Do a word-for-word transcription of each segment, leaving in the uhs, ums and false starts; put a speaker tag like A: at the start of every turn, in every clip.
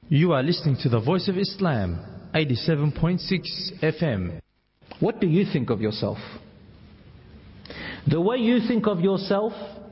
A: You are listening to the Voice of Islam, eighty-seven point six F M.
B: What do you think of yourself? The way you think of yourself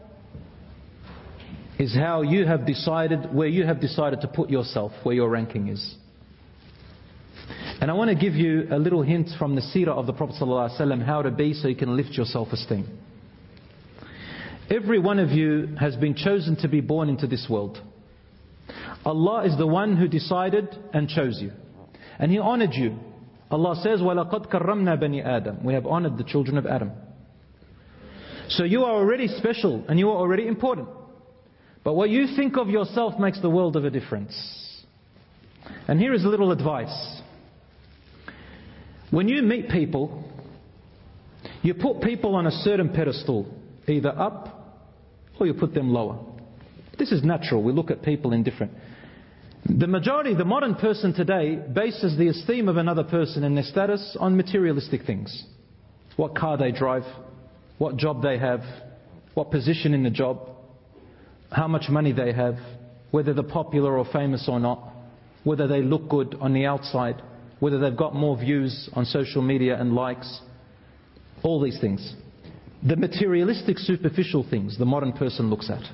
B: is how you have decided, where you have decided to put yourself, where your ranking is. And I want to give you a little hint from the seerah of the Prophet ﷺ how to be so you can lift your self-esteem. Every one of you has been chosen to be born into this world. Allah is the one who decided and chose you. And He honored you. Allah says, وَلَقَدْ كَرَّمْنَا بَنِي آدَمَ. We have honored the children of Adam. So you are already special and you are already important. But what you think of yourself makes the world of a difference. And here is a little advice. When you meet people, you put people on a certain pedestal, either up or you put them lower. This is natural. We look at people in different. The majority, the modern person today, bases the esteem of another person and their status on materialistic things. What car they drive, what job they have, what position in the job, how much money they have, whether they're popular or famous or not, whether they look good on the outside, whether they've got more views on social media and likes, all these things. The materialistic, superficial things the modern person looks at.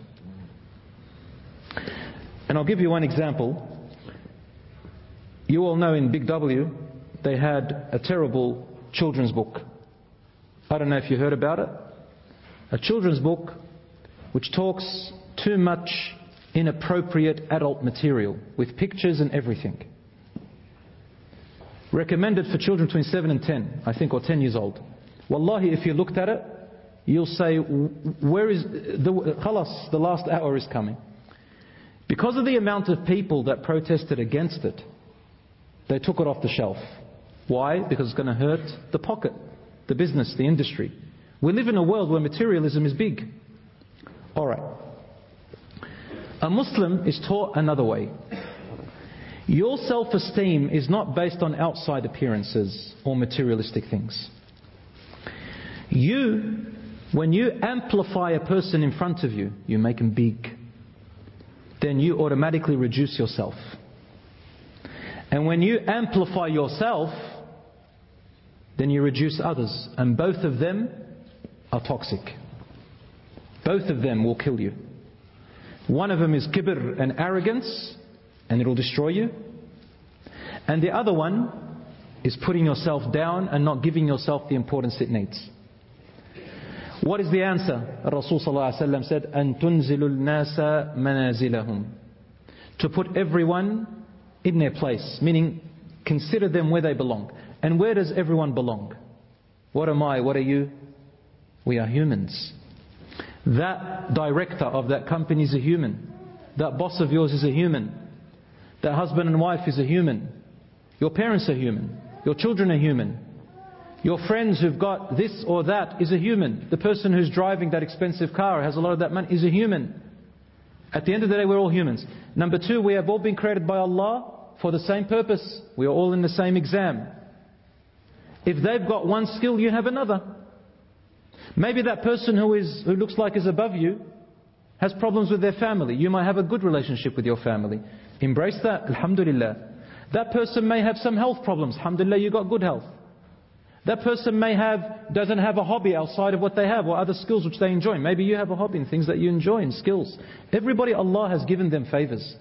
B: And I'll give you one example. You all know in Big W, they had a terrible children's book. I don't know if you heard about it. A children's book which talks too much inappropriate adult material with pictures and everything. Recommended for children between seven and ten, I think, or ten years old. Wallahi, if you looked at it, you'll say, where is the khalas, the last hour is coming. Because of the amount of people that protested against it, they took it off the shelf. Why? Because it's going to hurt the pocket, the business, the industry. We live in a world where materialism is big. Alright. A Muslim is taught another way. Your self-esteem is not based on outside appearances or materialistic things. You, when you amplify a person in front of you, you make him big, then you automatically reduce yourself. And when you amplify yourself, then you reduce others. And both of them are toxic. Both of them will kill you. One of them is kibr and arrogance, and it will destroy you. And the other one is putting yourself down and not giving yourself the importance it needs. What is the answer? Rasul sallallahu alaihi wasallam said, "An tunzilul nasa manazilahum." To put everyone in their place, meaning consider them where they belong. And where does everyone belong? What am I? What are you? We are humans. That director of that company is a human. That boss of yours is a human. That husband and wife is a human. Your parents are human. Your children are human. Your friends who've got this or that is a human. The person who's driving that expensive car, has a lot of that money, is a human. At the end of the day, we're all humans. Number two, we have all been created by Allah for the same purpose. We are all in the same exam. If they've got one skill, you have another. Maybe that person who is who looks like is above you has problems with their family. You might have a good relationship with your family. Embrace that, alhamdulillah. That person may have some health problems. Alhamdulillah, you got good health. That person may have, doesn't have a hobby outside of what they have, or other skills which they enjoy. Maybe you have a hobby in things that you enjoy, in skills. Everybody, Allah has given them favors.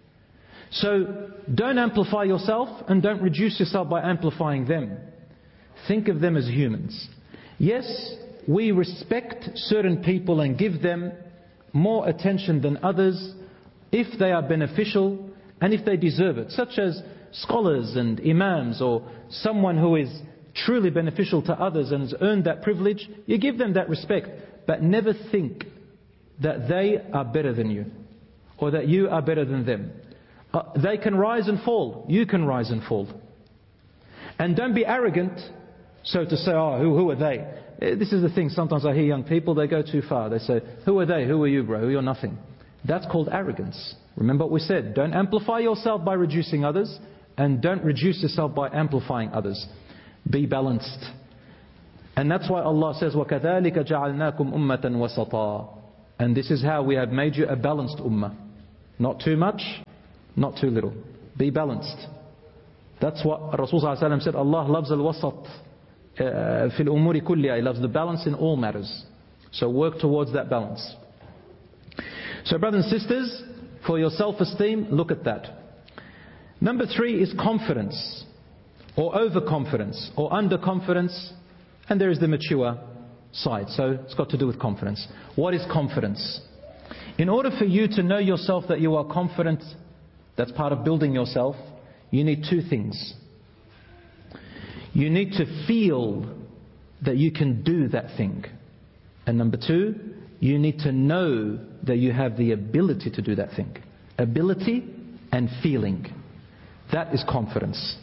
B: So don't amplify yourself and don't reduce yourself by amplifying them. Think of them as humans. Yes, we respect certain people and give them more attention than others if they are beneficial and if they deserve it. Such as scholars and imams, or someone who is truly beneficial to others and has earned that privilege. You give them that respect, but never think that they are better than you, or that you are better than them. Uh, they can rise and fall. You can rise and fall. And don't be arrogant, so to say, oh, who, who are they? This is the thing, sometimes I hear young people, they go too far. They say, who are they? Who are you, bro? You're nothing. That's called arrogance. Remember what we said. Don't amplify yourself by reducing others, and don't reduce yourself by amplifying others. Be balanced. And that's why Allah says, وَكَذَلِكَ جَعَلْنَاكُمْ أُمَّةً وَسَطًا. And this is how we have made you a balanced ummah. Not too much, not too little. Be balanced. That's what Rasul said. Allah loves al-wasat fil umuri kulliya. He loves the balance in all matters. So work towards that balance. So brothers and sisters, for your self-esteem, look at that. Number three is confidence, or overconfidence, or underconfidence, and there is the mature side. So it's got to do with confidence. What is confidence? In order for you to know yourself that you are confident, that's part of building yourself, you need two things. You need to feel that you can do that thing. And number two, you need to know that you have the ability to do that thing. Ability and feeling. That is confidence.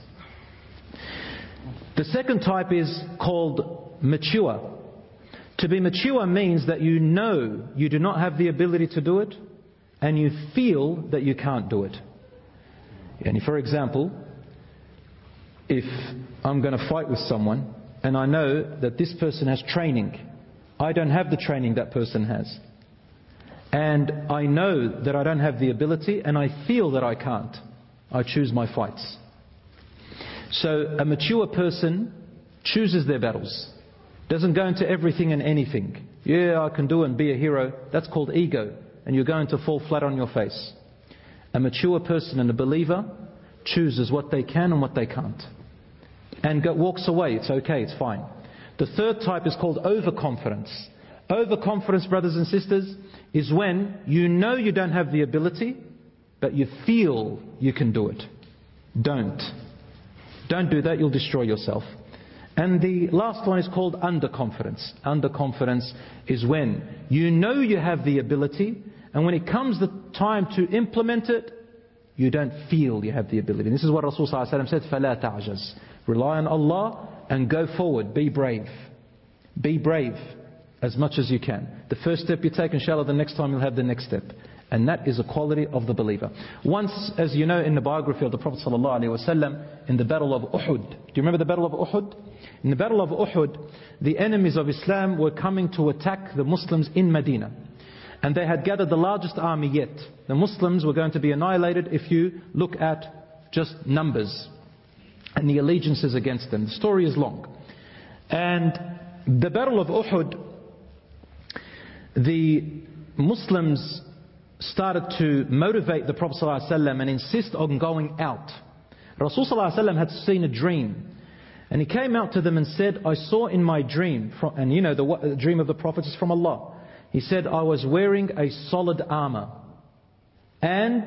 B: The second type is called mature. To be mature means that you know you do not have the ability to do it, and you feel that you can't do it. And for example, if I'm going to fight with someone and I know that this person has training, I don't have the training that person has, and I know that I don't have the ability, and I feel that I can't, I choose my fights. So a mature person chooses their battles. Doesn't go into everything and anything. Yeah, I can do it and be a hero. That's called ego. And you're going to fall flat on your face. A mature person and a believer chooses what they can and what they can't. And go, walks away. It's okay, it's fine. The third type is called overconfidence. Overconfidence, brothers and sisters, is when you know you don't have the ability, but you feel you can do it. Don't. Don't do that, you'll destroy yourself. And the last one is called underconfidence. Underconfidence is when you know you have the ability, and when it comes the time to implement it, you don't feel you have the ability. And this is what Rasul said, فَلَا تَعْجَزْ. Rely on Allah and go forward. Be brave. Be brave as much as you can. The first step you take, inshallah, the next time you'll have the next step. And that is a quality of the believer. Once, as you know, in the biography of the Prophet ﷺ, in the Battle of Uhud. Do you remember the Battle of Uhud? In the Battle of Uhud, the enemies of Islam were coming to attack the Muslims in Medina. And they had gathered the largest army yet. The Muslims were going to be annihilated if you look at just numbers and the allegiances against them. The story is long. And the Battle of Uhud, the Muslims started to motivate the Prophet ﷺ and insist on going out. Rasul ﷺ had seen a dream. And he came out to them and said, I saw in my dream, from, and you know the, the dream of the Prophet is from Allah. He said, I was wearing a solid armor. And,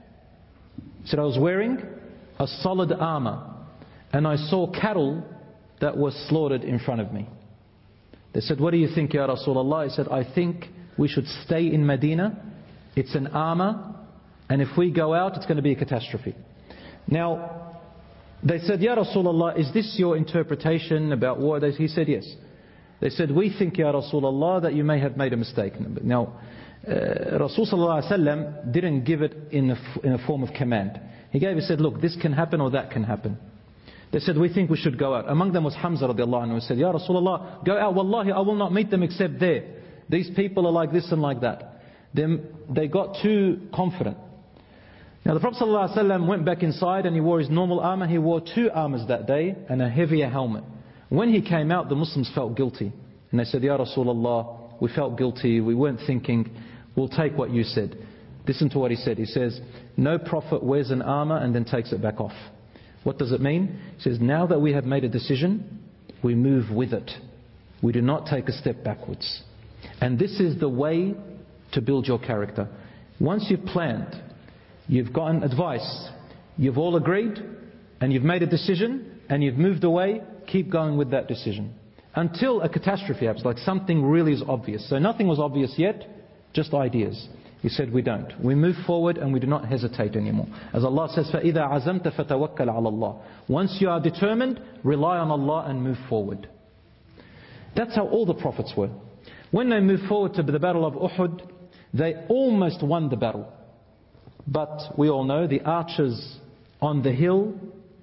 B: he said, I was wearing a solid armor. And I saw cattle that were slaughtered in front of me. They said, what do you think, Ya Rasulullah? He said, I think we should stay in Medina. It's an armor, and if we go out, it's going to be a catastrophe. Now, they said, Ya Rasulullah, is this your interpretation about war? He said, yes. They said, we think, Ya Rasulullah, that you may have made a mistake. Now, uh, Rasul Sallallahu Alaihi Wasallam didn't give it in a, in a form of command. He gave, he said, look, this can happen or that can happen. They said, we think we should go out. Among them was Hamza radiallahu anhu, who said, Ya Rasulullah, go out, wallahi, I will not meet them except there. These people are like this and like that. Then they got too confident. Now the Prophet ﷺ went back inside and he wore his normal armor. He wore two armors that day and a heavier helmet. When he came out, the Muslims felt guilty. And they said, Ya Rasulullah, we felt guilty. We weren't thinking, we'll take what you said. Listen to what he said. He says, no prophet wears an armor and then takes it back off. What does it mean? He says, now that we have made a decision, we move with it. We do not take a step backwards. And this is the way to build your character. Once you've planned, you've gotten advice, you've all agreed, and you've made a decision, and you've moved away, keep going with that decision. Until a catastrophe happens, like something really is obvious. So nothing was obvious yet, just ideas. He said we don't. We move forward and we do not hesitate anymore. As Allah says, فَإِذَا عَزَمْتَ فَتَوَكَّلْ عَلَى اللَّهِ. Once you are determined, rely on Allah and move forward. That's how all the prophets were. When they moved forward to the Battle of Uhud, they almost won the battle. But we all know the archers on the hill,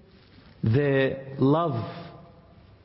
B: their love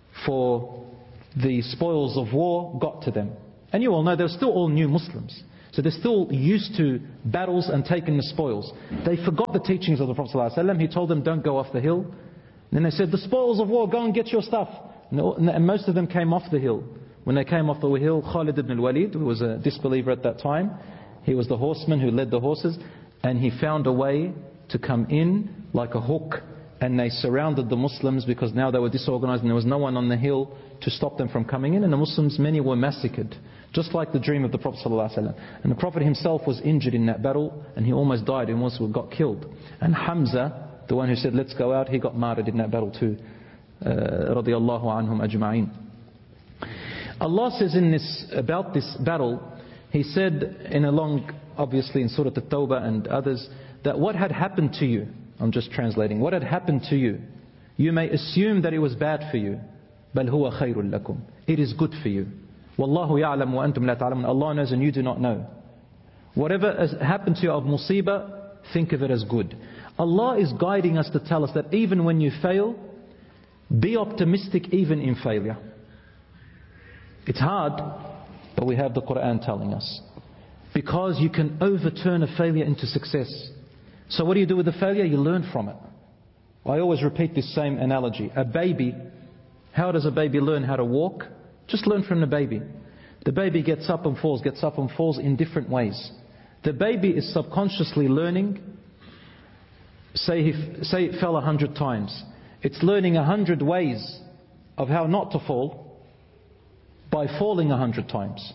B: for the spoils of war got to them. And you all know they were still all new Muslims. So they're still used to battles and taking the spoils. They forgot the teachings of the Prophet ﷺ. He told them, don't go off the hill. And then they said, the spoils of war, go and get your stuff. And most of them came off the hill. When they came off the hill, Khalid ibn al-Walid, who was a disbeliever at that time, he was the horseman who led the horses, and he found a way to come in like a hook, and they surrounded the Muslims because now they were disorganized and there was no one on the hill to stop them from coming in, and the Muslims, many were massacred, just like the dream of the Prophet ﷺ. And the Prophet himself was injured in that battle, and he almost died, and almost got killed. And Hamza, the one who said, let's go out, he got martyred in that battle too. Uh, radiyallahu anhum ajma'in. Allah says in this, about this battle, He said in a long, obviously in Surah At-Tawbah and others, that what had happened to you, I'm just translating, what had happened to you, you may assume that it was bad for you. بَلْ هُوَ خَيْرٌ لَكُمْ. It is good for you. وَاللَّهُ يَعْلَمُ وَأَنْتُمْ لَا تَعْلَمُونَ. Allah knows and you do not know. Whatever has happened to you of musibah, think of it as good. Allah is guiding us to tell us that even when you fail, be optimistic even in failure. It's hard, but we have the Quran telling us. Because you can overturn a failure into success. So what do you do with the failure? You learn from it. I always repeat this same analogy. A baby, how does a baby learn how to walk? Just learn from the baby. The baby gets up and falls, gets up and falls in different ways. The baby is subconsciously learning. Say, he, say it fell a hundred times. It's learning a hundred ways of how not to fall by falling a hundred times.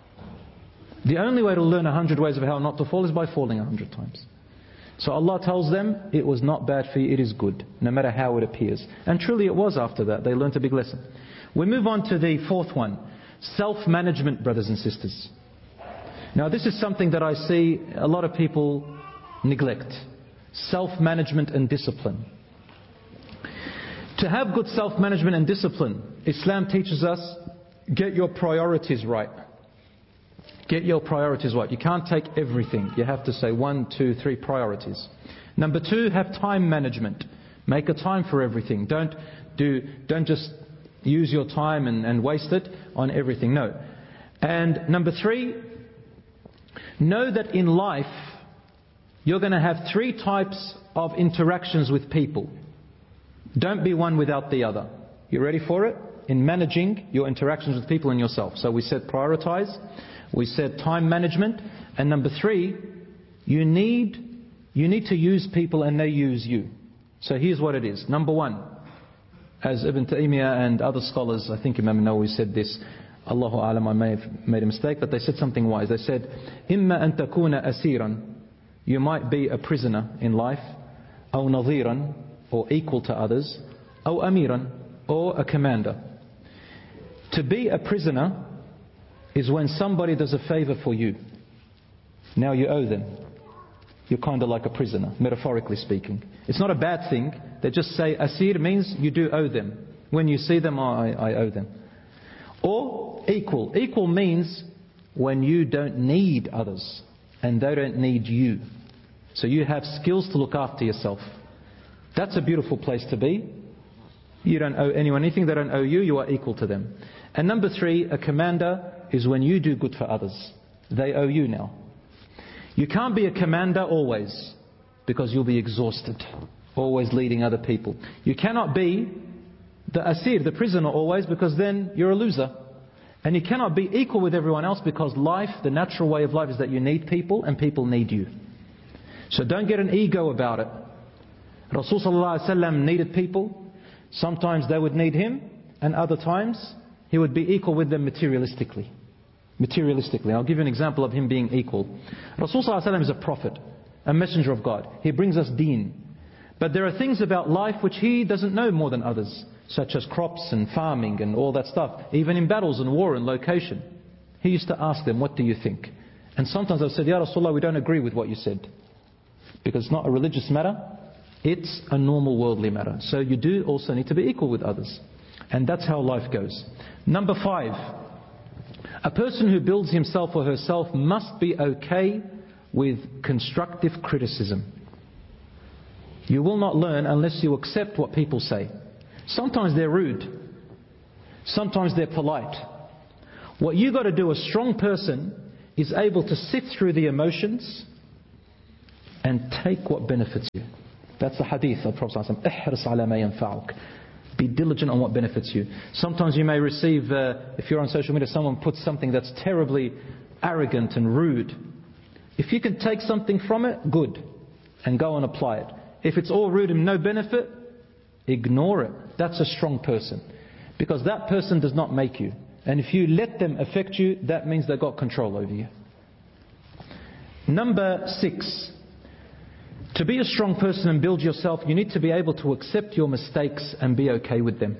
B: The only way to learn a hundred ways of how not to fall is by falling a hundred times. So Allah tells them, it was not bad for you, it is good, no matter how it appears. And truly it was after that. They learned a big lesson. We move on to the fourth one. Self-management, brothers and sisters. Now this is something that I see a lot of people neglect. Self-management and discipline. To have good self-management and discipline, Islam teaches us, get your priorities right. Get your priorities right. You can't take everything. You have to say one, two, three priorities. Number two, have time management. Make a time for everything. Don't do. Don't just use your time and, and waste it on everything. No. And number three, know that in life you're going to have three types of interactions with people. Don't be one without the other. You ready for it? In managing your interactions with people and yourself. So we said prioritize. We said time management. And number three, you need, you need to use people and they use you. So here's what it is. Number one, as Ibn Taymiyyah and other scholars, I think Imam Nawawi said this, Allahu Alam, I may have made a mistake, but they said something wise. They said, إِمَّا أَن تَكُونَ أَسِيرًا. You might be a prisoner in life, أو نظيرا, or equal to others, أو أميرا, or a commander. To be a prisoner is when somebody does a favor for you. Now you owe them. You're kind of like a prisoner, metaphorically speaking. It's not a bad thing. They just say asir means you do owe them. When you see them, oh, I, I owe them. Or equal. Equal means when you don't need others and they don't need you. So you have skills to look after yourself. That's a beautiful place to be. You don't owe anyone anything, they don't owe you, you are equal to them. And number three, a commander is when you do good for others. They owe you now. You can't be a commander always, because you'll be exhausted, always leading other people. You cannot be the asir, the prisoner always, because then you're a loser. And you cannot be equal with everyone else, because life, the natural way of life is that you need people and people need you. So don't get an ego about it. Rasul sallallahu alaihi wasallam needed people. Sometimes they would need him, and other times he would be equal with them materialistically. Materialistically. I'll give you an example of him being equal. Rasul sallallahu alaihi wasallam is a prophet, a messenger of God. He brings us deen. But there are things about life which he doesn't know more than others, such as crops and farming and all that stuff. Even in battles and war and location. He used to ask them, what do you think? And sometimes I've said, Ya Rasulullah, we don't agree with what you said. Because it's not a religious matter. It's a normal worldly matter. So you do also need to be equal with others. And that's how life goes. Number five. A person who builds himself or herself must be okay with constructive criticism. You will not learn unless you accept what people say. Sometimes they're rude. Sometimes they're polite. What you got to do, a strong person, is able to sit through the emotions and take what benefits you. That's the hadith of Prophet ﷺ. احرص على ما ينفعك. Be diligent on what benefits you. Sometimes you may receive, uh, if you're on social media, someone puts something that's terribly arrogant and rude. If you can take something from it, good, and go and apply it. If it's all rude and no benefit, ignore it. That's a strong person. Because that person does not make you. And if you let them affect you, that means they've got control over you. Number six. To be a strong person and build yourself, you need to be able to accept your mistakes and be okay with them.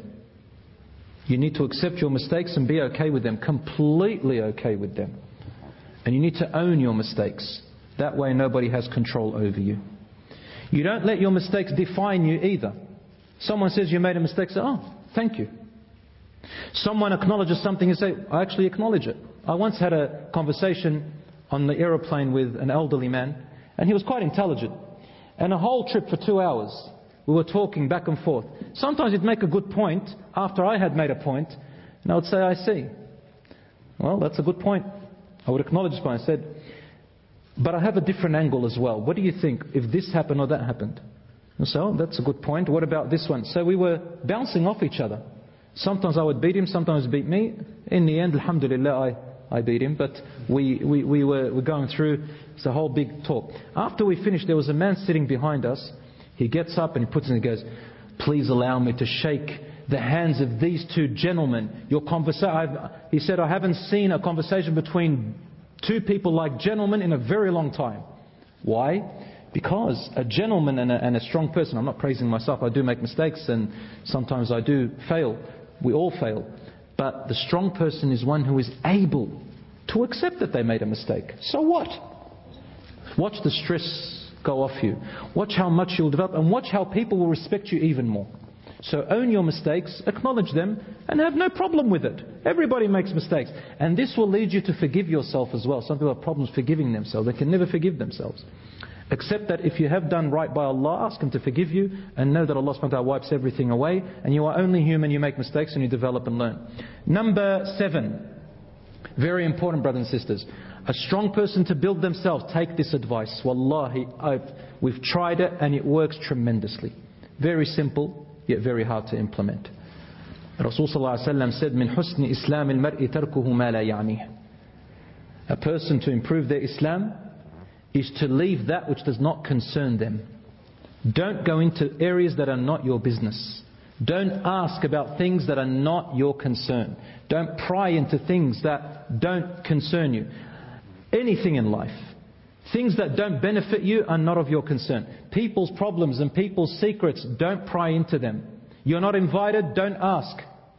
B: You need to accept your mistakes and be okay with them. Completely okay with them. And you need to own your mistakes. That way nobody has control over you. You don't let your mistakes define you either. Someone says you made a mistake, say, oh, thank you. Someone acknowledges something and say, I actually acknowledge it. I once had a conversation on the aeroplane with an elderly man, and he was quite intelligent. And a whole trip for two hours, we were talking back and forth. Sometimes he'd make a good point after I had made a point, and I would say, I see. Well, that's a good point. I would acknowledge this point. I said, but I have a different angle as well. What do you think if this happened or that happened? And so, oh, that's a good point. What about this one? So we were bouncing off each other. Sometimes I would beat him, sometimes he beat me. In the end, alhamdulillah, I I beat him, but we, we, we were, were going through, it's a whole big talk. After we finished, there was a man sitting behind us. He gets up and he puts in and goes, please allow me to shake the hands of these two gentlemen. Your conversation, he said, I haven't seen a conversation between two people like gentlemen in a very long time. Why? Because a gentleman and a, and a strong person, I'm not praising myself, I do make mistakes and sometimes I do fail. We all fail. But the strong person is one who is able to accept that they made a mistake. So what? Watch the stress go off you. Watch how much you'll develop and watch how people will respect you even more. So own your mistakes, acknowledge them and have no problem with it. Everybody makes mistakes. And this will lead you to forgive yourself as well. Some people have problems forgiving themselves. They can never forgive themselves. Accept that if you have done right by Allah, ask Him to forgive you and know that Allah subhanahu wa ta'ala wipes everything away and you are only human, you make mistakes and you develop and learn. Number seven, very important brothers and sisters, a strong person to build themselves, take this advice. Wallahi, I've, we've tried it and it works tremendously. Very simple, yet very hard to implement. Rasul sallallahu alaihi wasallam said, "Min husni Islam al-mar'i tarkuhu ma la ya'nih." A person to improve their Islam is to leave that which does not concern them. Don't go into areas that are not your business. Don't ask about things that are not your concern. Don't pry into things that don't concern you. Anything in life. Things that don't benefit you are not of your concern. People's problems and people's secrets, don't pry into them. You're not invited, don't ask.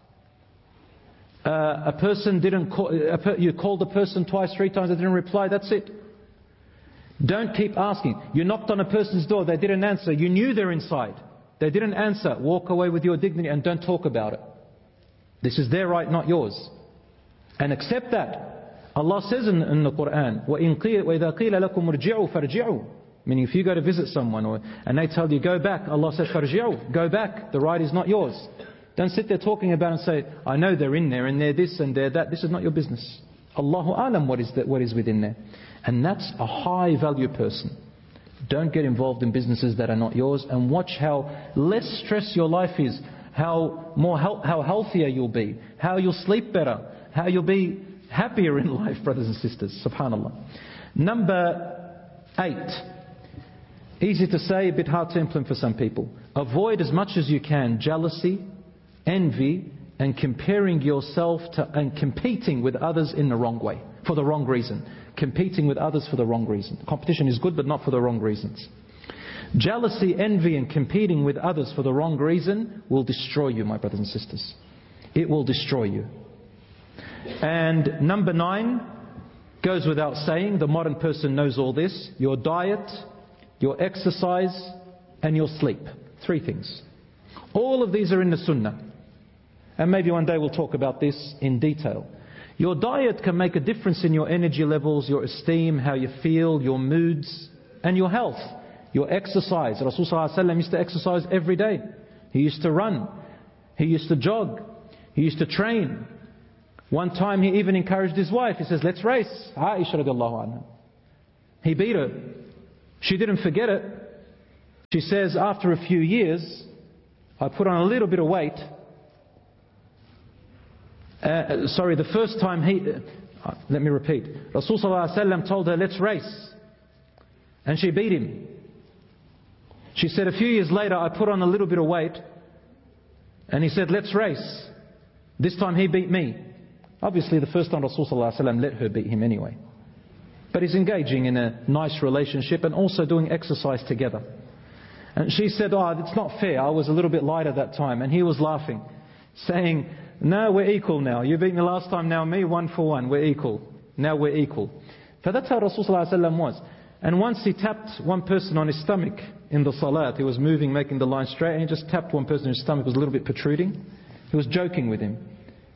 B: Uh, a person didn't call, a per, you called a person twice, three times, they didn't reply, that's it. Don't keep asking. You knocked on a person's door, they didn't answer. You knew they're inside. They didn't answer. Walk away with your dignity and don't talk about it. This is their right, not yours. And accept that. Allah says in, in the Quran, وَإِذَا قِيلَ لَكُمْ ارْجِعُوا فَارْجِعُوا. Meaning if you go to visit someone or, and they tell you go back, Allah says فَارْجِعُوا. Go back. The right is not yours. Don't sit there talking about it and say, I know they're in there and they're this and they're that. This is not your business. Allahu Alam what is, that, what is within there. And that's a high value person. Don't get involved in businesses that are not yours and watch how less stress your life is, how more how healthier you'll be, how you'll sleep better, how you'll be happier in life, brothers and sisters. Subhanallah. Number eight. Easy to say, a bit hard to implement for some people. Avoid as much as you can jealousy, envy, and comparing yourself to and competing with others in the wrong way, for the wrong reason. Competing with others for the wrong reason. Competition is good, but not for the wrong reasons. Jealousy, envy, and competing with others for the wrong reason will destroy you, my brothers and sisters. It will destroy you. And number nine goes without saying. The modern person knows all this. Your diet, your exercise, and your sleep. Three things. All of these are in the Sunnah. And maybe one day we'll talk about this in detail. Your diet can make a difference in your energy levels, your esteem, how you feel, your moods, and your health. Your exercise. Rasul sallallahu alaihi wasallam used to exercise every day. He used to run. He used to jog. He used to train. One time he even encouraged his wife. He says, let's race. Aisha radiallahu anha. He beat her. She didn't forget it. She says, after a few years, I put on a little bit of weight. Uh, sorry, the first time he... Uh, let me repeat. Rasul sallallahu alaihi wasallam told her, let's race. And she beat him. She said, a few years later, I put on a little bit of weight. And he said, let's race. This time he beat me. Obviously, the first time Rasul sallallahu alaihi wasallam let her beat him anyway. But he's engaging in a nice relationship and also doing exercise together. And she said, oh, it's not fair. I was a little bit lighter that time. And he was laughing, saying, no, we're equal now. You beat me last time, now me, one for one. We're equal. Now we're equal. So that's how Rasul sallallahu alaihi wasallam was. And once he tapped one person on his stomach in the salat. He was moving, making the line straight, and he just tapped one person in his stomach. It was a little bit protruding. He was joking with him.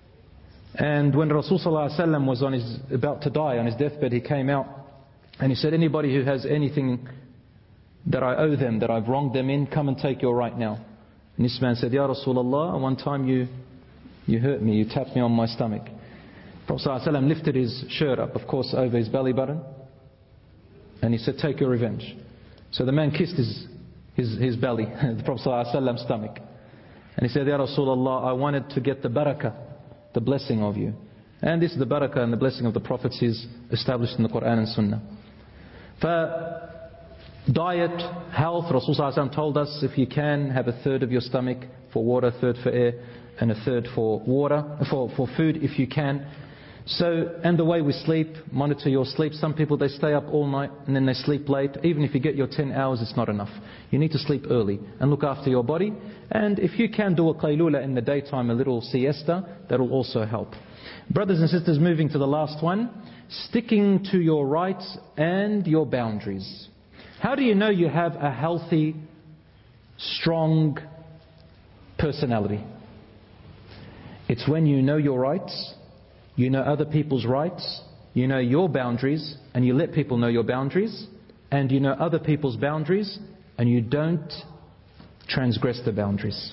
B: And when Rasul sallallahu alaihi wasallam was on his, about to die, on his deathbed, he came out and he said, anybody who has anything that I owe them, that I've wronged them in, come and take your right now. And this man said, Ya Rasulullah, one time you you hurt me, you tapped me on my stomach. Prophet sallallahu alaihi wasallam lifted his shirt up, of course, over his belly button, and he said, take your revenge. So the man kissed his his, his belly, the Prophet sallallahu alaihi wasallam's stomach, and he said, Ya Rasulullah, I wanted to get the barakah, the blessing of you. And this is the barakah and the blessing of the prophets is established in the Quran and Sunnah. For diet, health, Rasul sallallahu alaihi wasallam told us, if you can, have a third of your stomach for water, a third for air, and a third for water, for, for food if you can. So, and the way we sleep, monitor your sleep. Some people, they stay up all night and then they sleep late. Even if you get your ten hours, it's not enough. You need to sleep early and look after your body. And if you can do a qaylula in the daytime, a little siesta, that will also help. Brothers and sisters, moving to the last one, sticking to your rights and your boundaries. How do you know you have a healthy, strong personality? It's when you know your rights, you know other people's rights, you know your boundaries, and you let people know your boundaries, and you know other people's boundaries, and you don't transgress the boundaries.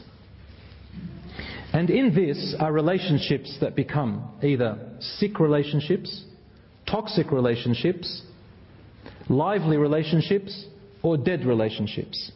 B: And in this are relationships that become either sick relationships, toxic relationships, lively relationships, or dead relationships.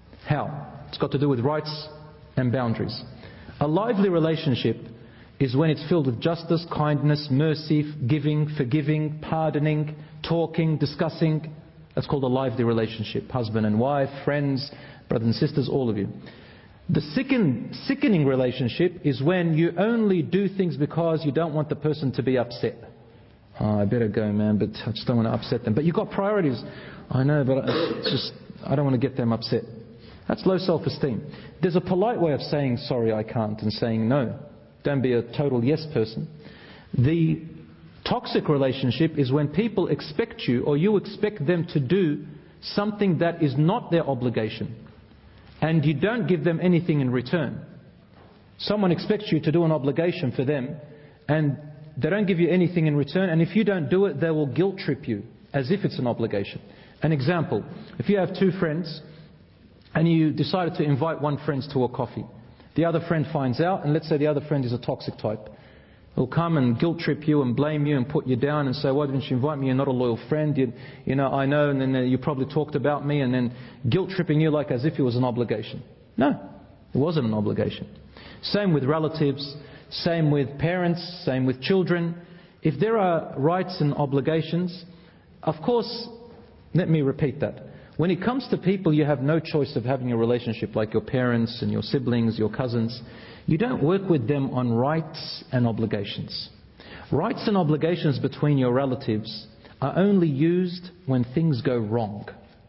B: How? It's got to do with rights and boundaries. A lively relationship is when it's filled with justice, kindness, mercy, giving, forgiving, pardoning, talking, discussing. That's called a lively relationship. Husband and wife, friends, brothers and sisters, all of you. The sicken, sickening relationship is when you only do things because you don't want the person to be upset. Oh, I better go, man, but I just don't want to upset them. But you've got priorities. I know, but it's just, I don't want to get them upset. That's low self-esteem. There's a polite way of saying, sorry, I can't, and saying no. Don't be a total yes person. The toxic relationship is when people expect you, or you expect them to do something that is not their obligation, and you don't give them anything in return. Someone expects you to do an obligation for them, and they don't give you anything in return, and if you don't do it, they will guilt trip you as if it's an obligation. An example, if you have two friends and you decided to invite one friend to a coffee, the other friend finds out, and let's say the other friend is a toxic type. He'll come and guilt trip you and blame you and put you down and say, why didn't you invite me? You're not a loyal friend. You, you know, I know, and then you probably talked about me, and then guilt tripping you like as if it was an obligation. No, it wasn't an obligation. Same with relatives, same with parents, same with children. If there are rights and obligations, of course, let me repeat that. When it comes to people you have no choice of having a relationship, like your parents and your siblings, your cousins, you don't work with them on rights and obligations. Rights and obligations between your relatives are only used when things go wrong.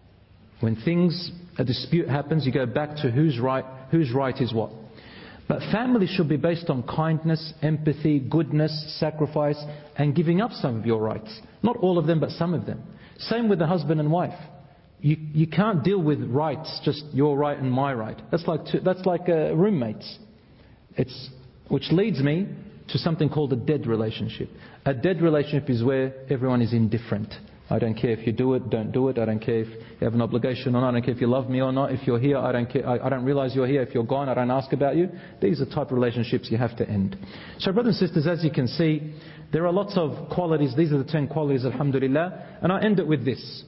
B: When things, a dispute happens, you go back to whose right, whose right is what. But family should be based on kindness, empathy, goodness, sacrifice, and giving up some of your rights. Not all of them, but some of them. Same with the husband and wife. You, you can't deal with rights, just your right and my right. That's like two, that's like uh, roommates. It's, which leads me to something called a dead relationship. A dead relationship is where everyone is indifferent. I don't care if you do it, don't do it. I don't care if you have an obligation or not. I don't care if you love me or not. If you're here, I don't care. I, I don't realize you're here. If you're gone, I don't ask about you. These are the type of relationships you have to end. So brothers and sisters, as you can see, there are lots of qualities. These are the ten qualities, alhamdulillah. And I end it with this.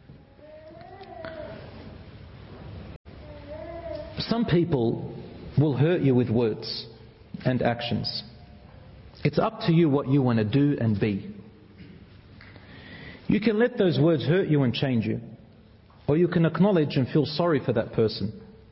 B: Some people will hurt you with words and actions. It's up to you what you want to do and be. You can let those words hurt you and change you. Or you can acknowledge and feel sorry for that person.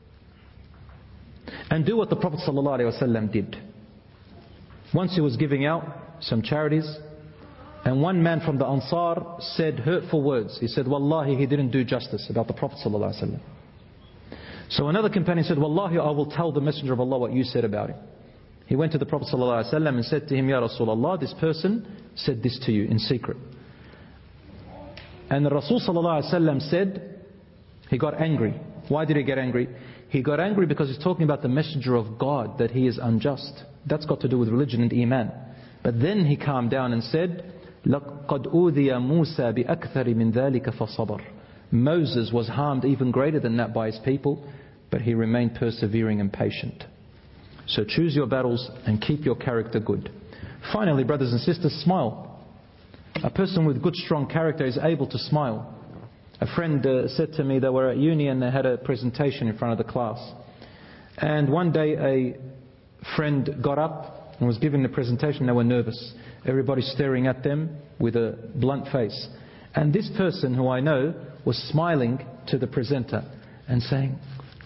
B: And do what the Prophet ﷺ did. Once he was giving out some charities, and one man from the Ansar said hurtful words. He said, Wallahi, he didn't do justice about the Prophet ﷺ. So another companion said, Wallahi, I will tell the Messenger of Allah what you said about him. He went to the Prophet ﷺ and said to him, Ya Rasulullah, this person said this to you in secret. And the Rasul ﷺ said, he got angry. Why did he get angry? He got angry because he's talking about the Messenger of God, that he is unjust. That's got to do with religion and iman. But then he calmed down and said, لَقَدْ أُوذِيَ مُوسَى بِأَكْثَرِ مِنْ ذَلِكَ فَصَبَرَ. Moses was harmed even greater than that by his people, but he remained persevering and patient. So choose your battles and keep your character good. Finally, brothers and sisters, smile. A person with good, strong character is able to smile. A friend uh, said to me they were at uni and they had a presentation in front of the class. And one day a friend got up and was giving the presentation. They were nervous. Everybody staring at them with a blunt face. And this person, who I know, was smiling to the presenter and saying,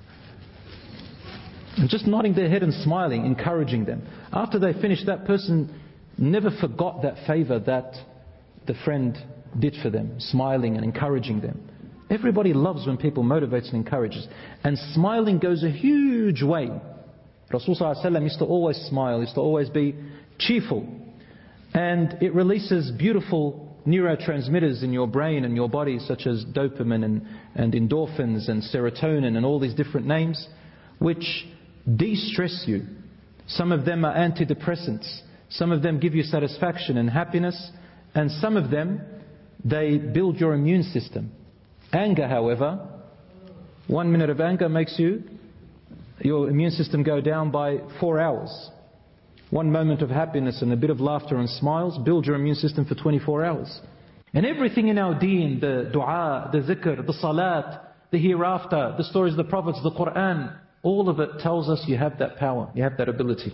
B: and just nodding their head and smiling, encouraging them. After they finished, that person never forgot that favor that the friend did for them, smiling and encouraging them. Everybody loves when people motivate and encourages. And smiling goes a huge way. Rasulullah used to always smile, used to always be cheerful. And it releases beautiful neurotransmitters in your brain and your body, such as dopamine and, and endorphins and serotonin and all these different names, which de-stress you. Some of them are antidepressants. Some of them give you satisfaction and happiness. And some of them, they build your immune system. Anger, however, one minute of anger makes you, your immune system go down by four hours. One moment of happiness and a bit of laughter and smiles build your immune system for twenty-four hours. And everything in our deen, the dua, the zikr, the salat, the hereafter, the stories of the prophets, the Quran, all of it tells us you have that power, you have that ability.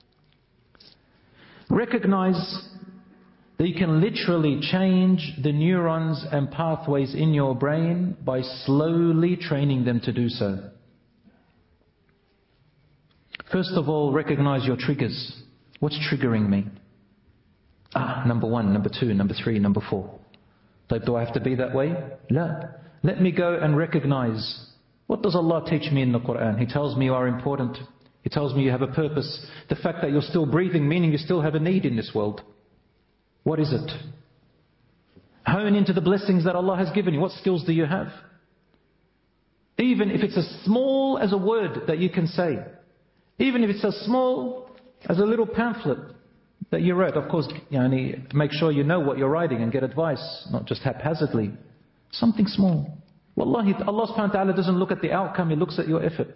B: Recognize that you can literally change the neurons and pathways in your brain by slowly training them to do so. First of all, recognize your triggers. What's triggering me? Ah, number one, number two, number three, number four. Like, do I have to be that way? La. Let me go and recognize, what does Allah teach me in the Quran? He tells me you are important. He tells me you have a purpose. The fact that you're still breathing, meaning you still have a need in this world. What is it? Hone into the blessings that Allah has given you. What skills do you have? Even if it's as small as a word that you can say. Even if it's as small as a little pamphlet that you wrote. Of course, yani, make sure you know what you're writing and get advice, not just haphazardly. Something small. Wallahi, Allah subhanahu wa ta'ala doesn't look at the outcome, He looks at your effort.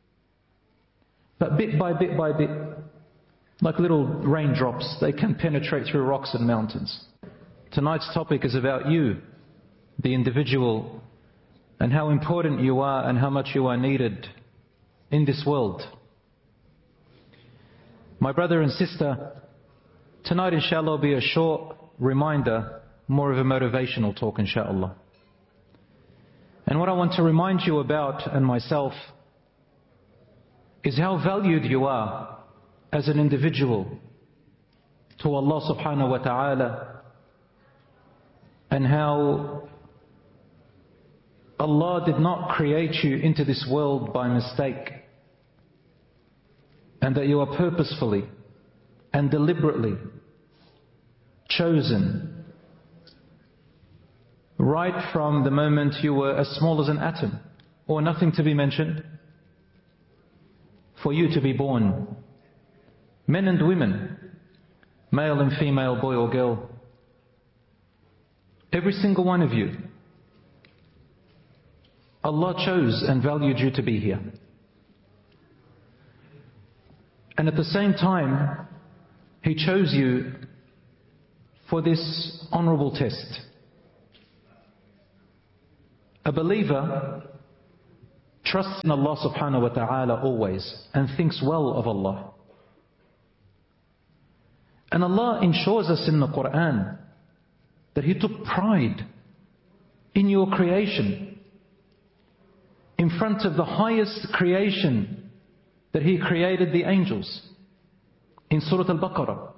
B: But bit by bit by bit, like little raindrops, they can penetrate through rocks and mountains. Tonight's topic is about you, the individual, and how important you are and how much you are needed in this world. My brother and sister, tonight inshallah will be a short reminder, more of a motivational talk inshallah. And what I want to remind you about, and myself, is how valued you are as an individual to Allah subhanahu wa ta'ala, and how Allah did not create you into this world by mistake, and that you are purposefully and deliberately chosen right from the moment you were as small as an atom or nothing to be mentioned, for you to be born. Men and women, male and female, boy or girl, Every single one of you. Allah chose and valued you to be here. And at the same time, He chose you for this honorable test. A believer trusts in Allah subhanahu wa ta'ala always and thinks well of Allah. And Allah ensures us in the Quran that He took pride in your creation, in front of the highest creation that He created, the angels. In Surah Al-Baqarah,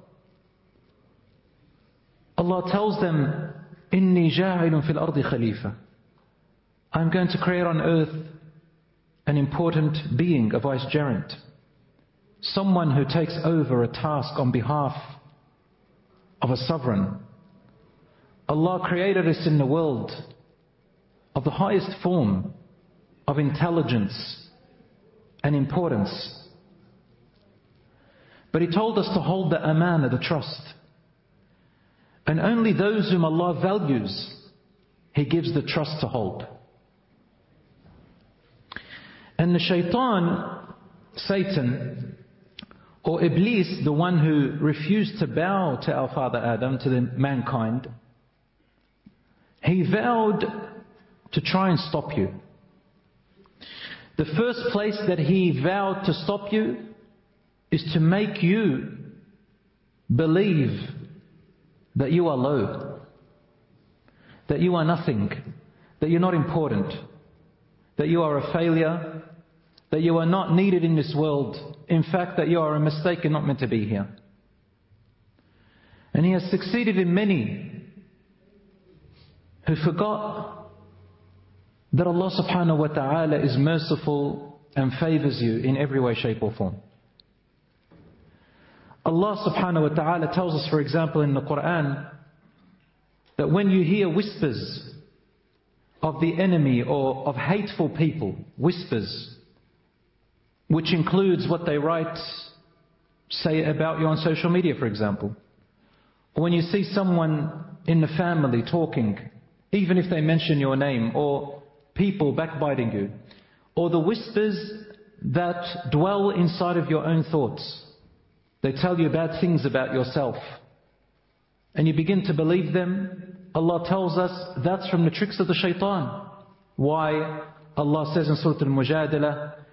B: Allah tells them, إِنِّي جَاعِلٌ فِي الْأَرْضِ خَلِيفَةً, I'm going to create on earth an important being, a vicegerent, someone who takes over a task on behalf of a sovereign. Allah created us in the world of the highest form of intelligence and importance. But He told us to hold the amana, the trust. And only those whom Allah values, He gives the trust to hold. And the shaitan, Satan, or Iblis, the one who refused to bow to our father Adam, to the mankind, he vowed to try and stop you. The first place that he vowed to stop you is to make you believe that you are low, that you are nothing, that you're not important, that you are a failure, that you are not needed in this world. In fact, that you are a mistake and not meant to be here. And he has succeeded in many who forgot that Allah subhanahu wa ta'ala is merciful and favors you in every way, shape or form. Allah subhanahu wa ta'ala tells us, for example, in the Quran, that when you hear whispers of the enemy or of hateful people, whispers, which includes what they write, say about you on social media, for example. Or when you see someone in the family talking, even if they mention your name, or people backbiting you, or the whispers that dwell inside of your own thoughts. They tell you bad things about yourself, and you begin to believe them. Allah tells us that's from the tricks of the shaitan. Why? Allah says in Surah Al-Mujadala,